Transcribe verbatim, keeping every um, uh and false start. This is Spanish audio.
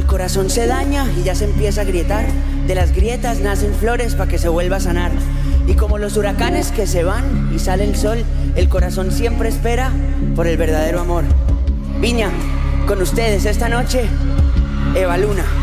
corazón se daña y ya se empieza a grietar, de las grietas nacen flores para que se vuelva a sanar. Y como los huracanes que se van y sale el sol, el corazón siempre espera por el verdadero amor. Viña, con ustedes esta noche, Eva Luna.